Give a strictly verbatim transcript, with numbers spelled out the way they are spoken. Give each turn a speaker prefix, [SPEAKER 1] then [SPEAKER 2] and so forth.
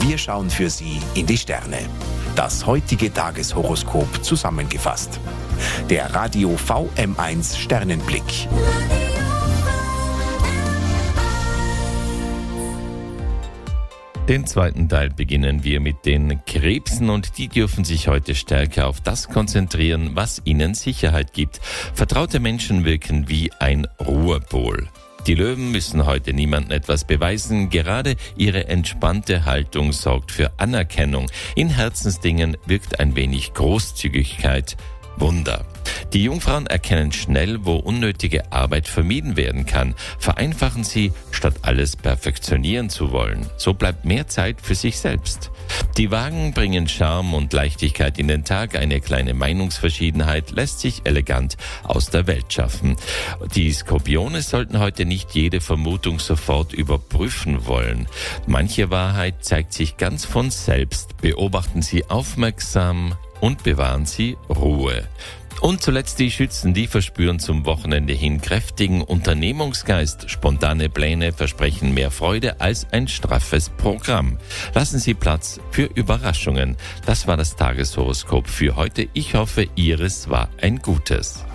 [SPEAKER 1] Wir schauen für Sie in die Sterne. Das heutige Tageshoroskop zusammengefasst. Der Radio V M eins Sternenblick.
[SPEAKER 2] Den zweiten Teil beginnen wir mit den Krebsen und die dürfen sich heute stärker auf das konzentrieren, was ihnen Sicherheit gibt. Vertraute Menschen wirken wie ein Ruhepol. Die Löwen müssen heute niemandem etwas beweisen, gerade ihre entspannte Haltung sorgt für Anerkennung. In Herzensdingen wirkt ein wenig Großzügigkeit Wunder. Die Jungfrauen erkennen schnell, wo unnötige Arbeit vermieden werden kann. Vereinfachen Sie, statt alles perfektionieren zu wollen. So bleibt mehr Zeit für sich selbst. Die Wagen bringen Charme und Leichtigkeit in den Tag. Eine kleine Meinungsverschiedenheit lässt sich elegant aus der Welt schaffen. Die Skorpione sollten heute nicht jede Vermutung sofort überprüfen wollen. Manche Wahrheit zeigt sich ganz von selbst. Beobachten Sie aufmerksam und bewahren Sie Ruhe. Und zuletzt die Schützen, die verspüren zum Wochenende hin kräftigen Unternehmungsgeist. Spontane Pläne versprechen mehr Freude als ein straffes Programm. Lassen Sie Platz für Überraschungen. Das war das Tageshoroskop für heute. Ich hoffe, Ihres war ein gutes.